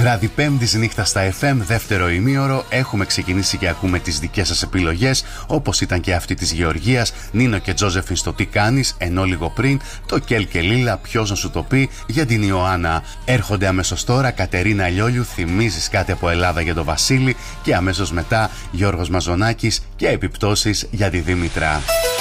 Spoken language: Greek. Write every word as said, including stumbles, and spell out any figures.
Βράδυ Πέμπτης, νύχτα στα εφ εμ, δεύτερο ημίωρο. Έχουμε ξεκινήσει και ακούμε τις δικές σας επιλογές, όπως ήταν και αυτή της Γεωργίας, Νίνο και Τζόζεφιν στο Τι κάνεις, ενώ λίγο πριν το Κέλ και Λίλα, ποιος να σου το πει, για την Ιωάννα. Έρχονται αμέσως τώρα Κατερίνα Λιόλιου, θυμίζεις κάτι από Ελλάδα για τον Βασίλη, και αμέσως μετά Γιώργος Μαζονάκης και επιπτώσεις για τη Δήμητρα.